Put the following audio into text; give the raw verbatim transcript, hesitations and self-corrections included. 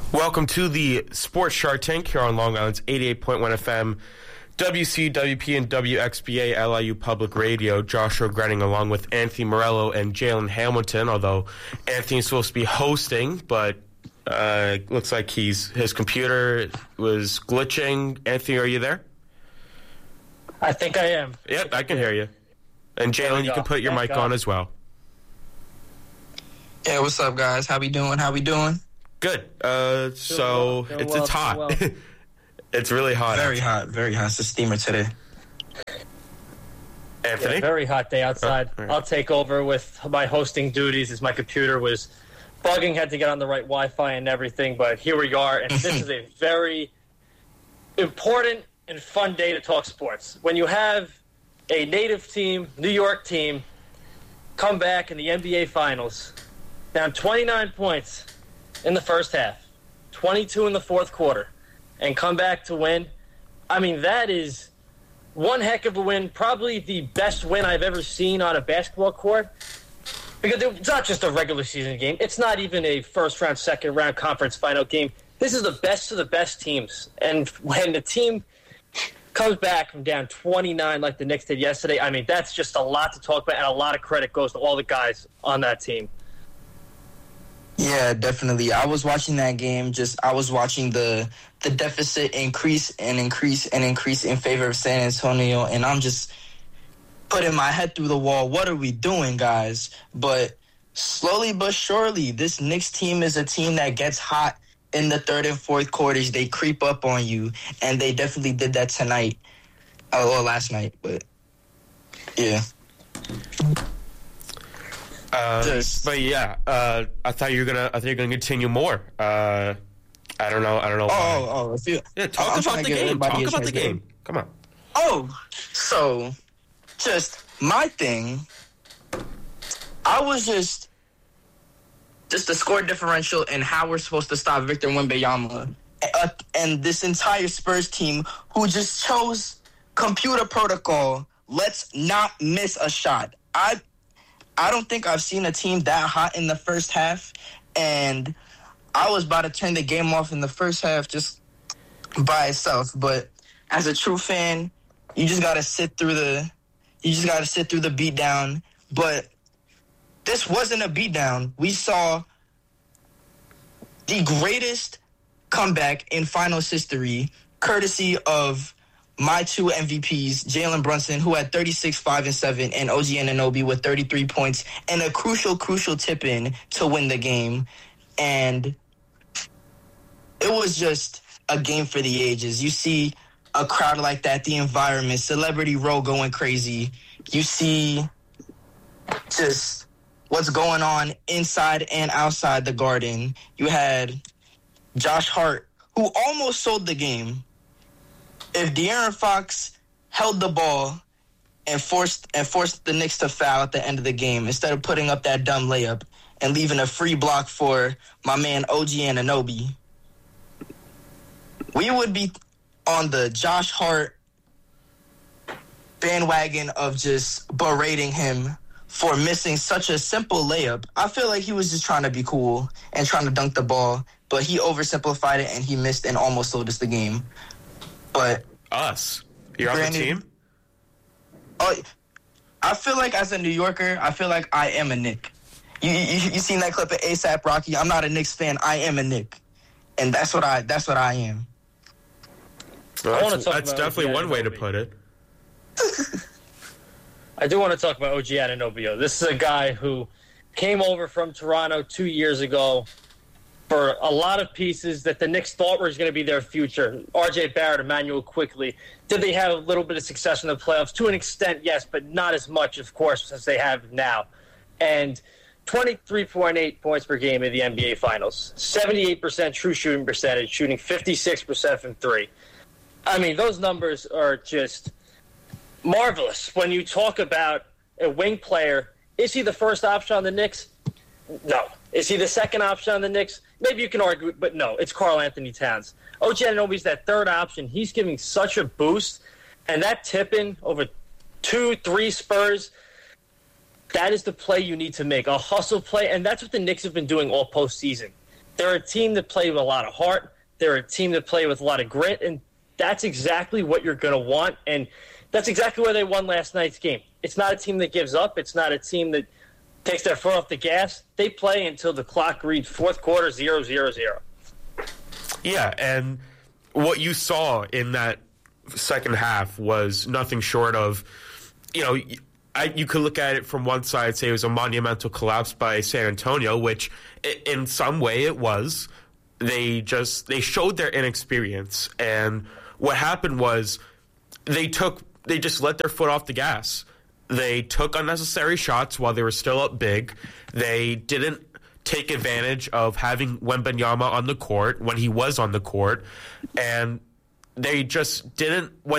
Welcome to the Sports Shark Tank here on Long Island's eighty-eight point one F M, W C W P and W X B A L I U Public Radio. Joshua Grenning along with Anthony Morello and Jalen Hamilton, although Anthony's supposed to be hosting, but uh, looks like he's his computer was glitching. Anthony, are you there? I think I am. Yep, I can hear you. And Jalen, you can put your Thank mic God. on as well. Yeah, what's up, guys? How we doing? How we doing? Good. Uh, so well, it's well, it's hot. well. It's really hot. Very hot. Very hot. It's a steamer today. Anthony? Yeah, very hot day outside. Oh, right. I'll take over with my hosting duties as my computer was bugging, had to get on the right Wi-Fi and everything, but here we are, and this is a very important and fun day to talk sports. When you have a native team, New York team, come back in the N B A Finals, down twenty-nine points in the first half, twenty-two in the fourth quarter, and come back to win. I mean, that is one heck of a win, probably the best win I've ever seen on a basketball court, because it's not just a regular season game. It's not even a first-round, second-round conference final game. This is the best of the best teams, and when the team comes back from down twenty-nine like the Knicks did yesterday, I mean, that's just a lot to talk about, and a lot of credit goes to all the guys on that team. Yeah, definitely. I was watching that game. Just I was watching the the deficit increase and increase and increase in favor of San Antonio, and I'm just putting my head through the wall. What are we doing, guys? But slowly but surely, this Knicks team is a team that gets hot in the third and fourth quarters. They creep up on you, and they definitely did that tonight. Oh, well, last night, but yeah. Uh, Just, but yeah, uh, I thought you were gonna. I thought you were gonna continue more. Uh, I don't know. I don't know. oh, why. oh, if you, yeah. Talk I'm about trying the to give game. everybody Talk a about the chance to- game. Come on. Oh, so just my thing. I was just just the score differential and how we're supposed to stop Victor Wembanyama uh, and this entire Spurs team who just chose computer protocol. Let's not miss a shot. I I don't think I've seen a team that hot in the first half, and I was about to turn the game off in the first half just by itself. But as a true fan, you just gotta sit through the you just gotta sit through the beatdown. But this wasn't a beatdown. We saw the greatest comeback in finals history, courtesy of my two M V Ps, Jalen Brunson, who had thirty-six, five, and seven, and O G Anunoby with thirty-three points, and a crucial, crucial tip-in to win the game. And it was just a game for the ages. You see a crowd like that, the environment, Celebrity Row going crazy. You see just what's going on inside and outside the Garden. You had Josh Hart, who almost sold the game. If De'Aaron Fox held the ball and forced and forced the Knicks to foul at the end of the game instead of putting up that dumb layup and leaving a free block for my man O G Anunoby, we would be on the Josh Hart bandwagon of just berating him for missing such a simple layup. I feel like he was just trying to be cool and trying to dunk the ball, but he oversimplified it and he missed and almost sold us the game. But us, you're on the team. Oh, I feel like as a New Yorker, I feel like I am a Knick. You you, you seen that clip of ASAP Rocky? I'm not a Knicks fan. I am a Knick, and that's what I that's what I am. Well, I wanna that's talk that's about definitely O G one way to Anunoby. put it. I do want to talk about O G Anunoby. This is a guy who came over from Toronto two years ago for a lot of pieces that the Knicks thought was going to be their future. R J Barrett, Emmanuel Quickley. Did they have a little bit of success in the playoffs? To an extent, yes, but not as much, of course, as they have now. And twenty-three point eight points per game in the N B A Finals. seventy-eight percent true shooting percentage, shooting fifty-six percent from three. I mean, those numbers are just marvelous. When you talk about a wing player, is he the first option on the Knicks? No. Is he the second option on the Knicks? Maybe you can argue, but no, it's Karl Anthony Towns. O G Anunoby's that third option. He's giving such a boost, and that tip-in over two, three Spurs, that is the play you need to make, a hustle play, and that's what the Knicks have been doing all postseason. They're a team that play with a lot of heart. They're a team that play with a lot of grit, and that's exactly what you're going to want, and that's exactly why they won last night's game. It's not a team that gives up. It's not a team that takes their foot off the gas. They play until the clock reads fourth quarter, zero, zero, zero. Yeah, and what you saw in that second half was nothing short of, you know, I, you could look at it from one side, say it was a monumental collapse by San Antonio, which in some way it was. They just they showed their inexperience, and what happened was they took they just let their foot off the gas. They took unnecessary shots while they were still up big. They didn't take advantage of having Wembanyama on the court when he was on the court, and they just didn't.